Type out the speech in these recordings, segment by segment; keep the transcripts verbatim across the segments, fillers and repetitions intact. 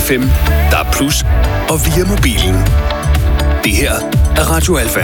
F M, D A B plus, og via mobilen. Det her er Radio Alfa.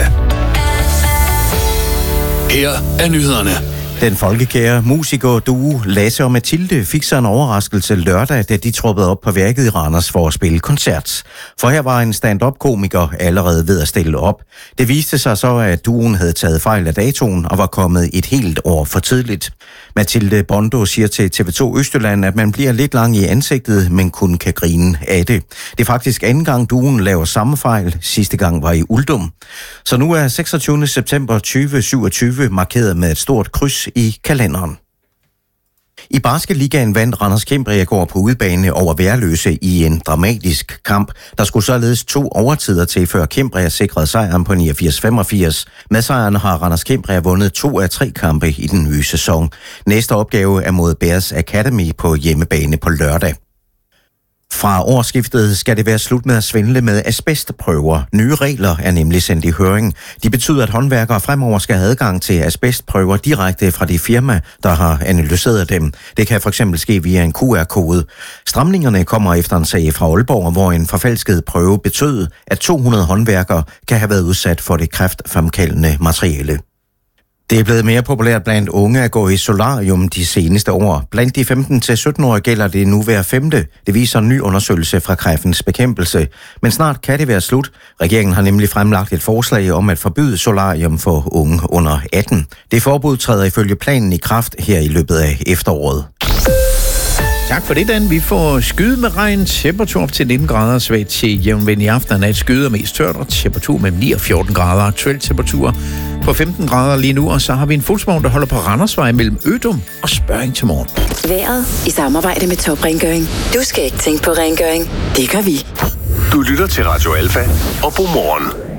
Her er nyhederne. Den folkekære musikerduo Lasse og Mathilde fik sig en overraskelse lørdag, da de troppede op på værket i Randers for at spille koncert. For her var en stand-up-komiker allerede ved at stille op. Det viste sig så, at duoen havde taget fejl af datoen og var kommet et helt år for tidligt. Mathilde Bondo siger til T V to Østjylland, at man bliver lidt lang i ansigtet, men kun kan grine af det. Det er faktisk anden gang duoen laver samme fejl. Sidste gang var i Uldum. Så nu er seksogtyvende september tyve syvogtyve markeret med et stort kryds i kalenderen. I Basketligaen vandt Randers Cambria i går på udebane over Værløse i en dramatisk kamp. Der skulle således to overtider til, før Cambria sikrede sejren på niogfirs femogfirs. Med sejren har Randers Cambria vundet to af tre kampe i den nye sæson. Næste opgave er mod Bears Academy på hjemmebane på lørdag. Fra årsskiftet skal det være slut med at svindle med asbestprøver. Nye regler er nemlig sendt i høring. De betyder, at håndværkere fremover skal have adgang til asbestprøver direkte fra det firma, der har analyseret dem. Det kan for eksempel ske via en Q R-kode. Stramningerne kommer efter en sag fra Aalborg, hvor en forfalsket prøve betød, at to hundrede håndværkere kan have været udsat for det kræftfremkaldende materiale. Det er blevet mere populært blandt unge at gå i solarium de seneste år. Blandt de femten til sytten-årige gælder det nu hver femte. Det viser en ny undersøgelse fra Kræftens Bekæmpelse. Men snart kan det være slut. Regeringen har nemlig fremlagt et forslag om at forbyde solarium for unge under atten. Det forbud træder ifølge planen i kraft her i løbet af efteråret. Tak for det, Dan. Vi får skyde med regn, temperatur op til nitten grader, svagt til jævnvendig aften, nat skyder mest tørt, og temperatur mellem ni og fjorten grader, aktuel temperatur på femten grader lige nu, og så har vi en fuglsvogn, der holder på Randersvej mellem Ødum og Spørring til morgen. Været i samarbejde med Top Rengøring. Du skal ikke tænke på rengøring, det gør vi. Du lytter til Radio Alfa og God morgen.